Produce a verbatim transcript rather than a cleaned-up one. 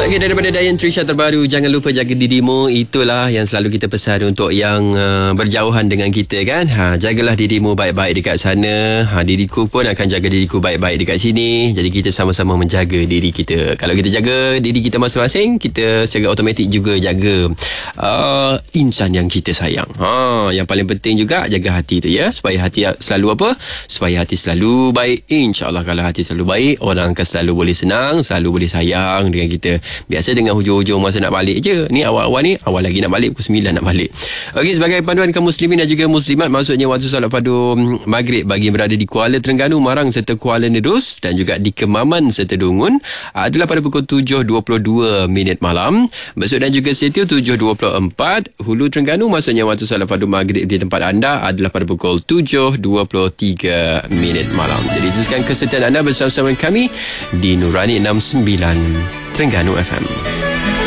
Okey, daripada Dayan Trisha terbaru, jangan lupa jaga dirimu. Itulah yang selalu kita pesan untuk yang uh, berjauhan dengan kita kan. Ha, jagalah dirimu baik-baik dekat sana. Ha, diriku pun akan jaga diriku baik-baik dekat sini. Jadi kita sama-sama menjaga diri kita. Kalau kita jaga diri kita masing-masing, kita secara automatik juga jaga uh, insan yang kita sayang. Ha, yang paling penting juga jaga hati tu ya. Supaya hati selalu apa? Supaya hati selalu baik. InsyaAllah kalau hati selalu baik, orang akan selalu boleh senang, selalu boleh sayang dengan kita. Biasa dengan hujung-hujung masa nak balik je. Ni awal-awal ni, awal lagi nak balik, pukul sembilan nak balik. Okey, sebagai panduan kaum muslimin dan juga muslimat, maksudnya waktu solat fardu maghrib bagi yang berada di Kuala Terengganu, Marang serta Kuala Nedus dan juga di Kemaman serta Dungun adalah pada pukul tujuh dua puluh dua minit malam. Besut dan juga Setiu tujuh dua puluh empat. Hulu Terengganu maksudnya waktu solat fardu maghrib di tempat anda adalah pada pukul tujuh dua puluh tiga minit malam. Jadi teruskan kesetiaan anda bersama-sama kami di Nurani enam sembilan Terengganu F M.